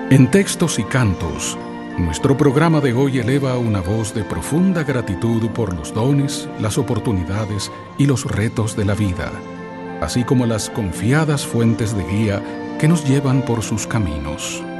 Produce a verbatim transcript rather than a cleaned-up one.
En Textos y Cantos, nuestro programa de hoy eleva una voz de profunda gratitud por los dones, las oportunidades y los retos de la vida, así como las confiadas fuentes de guía que nos llevan por sus caminos.